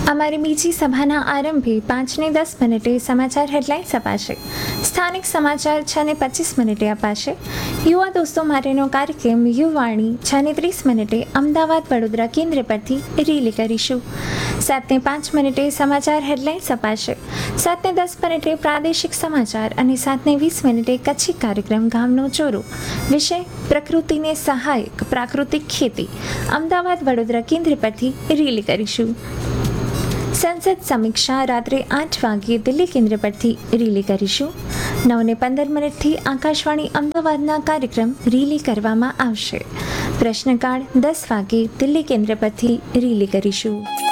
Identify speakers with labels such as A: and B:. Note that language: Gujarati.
A: અમારી બીજી સભાના આરંભે 5:10 સમાચાર હેડલાઇન્સ અપાશે. સ્થાનિક સમાચાર 6:25 અપાશે. યુવા દોસ્તો માટેનો કાર્યક્રમ યુવાણી 6:30 અમદાવાદ વડોદરા કેન્દ્ર પરથી રીલે કરીશું. 7:05 સમાચાર હેડલાઇન્સ અપાશે. 7:10 પ્રાદેશિક સમાચાર અને 7:20 કચ્છી કાર્યક્રમ ગામનો ચોરો. વિષય પ્રકૃતિને સહાયક પ્રાકૃતિક ખેતી અમદાવાદ વડોદરા કેન્દ્ર પરથી રીલે કરીશું. સંસદ સમીક્ષા રાત્રે 8 વાગ્યે દિલ્હી કેન્દ્ર પરથી રીલે કરીશું. 9:15 આકાશવાણી અમદાવાદના કાર્યક્રમ રીલે કરવામાં આવશે. પ્રશ્નકાળ 10 વાગ્યે દિલ્હી કેન્દ્ર પરથી રીલે કરીશું.